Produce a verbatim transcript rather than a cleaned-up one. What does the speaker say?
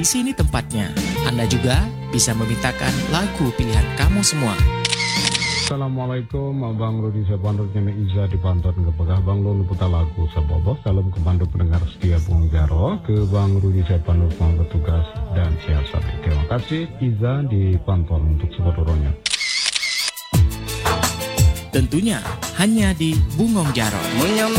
di sini tempatnya. Anda juga bisa memintakan lagu pilihan kamu semua. Assalamualaikum, Abang Rudi Sabandur Nyame Iza di Bantuan Kepegah Bang Lulu putar lagu Sabobo. Salam kebantu pendengar setia Bung Jaro, ke Bang Rudi Sabandur Bang Petugas dan Siasat. Terima kasih Iza di Bantuan untuk seluruhnya. Tentunya hanya di Bungong Jaro.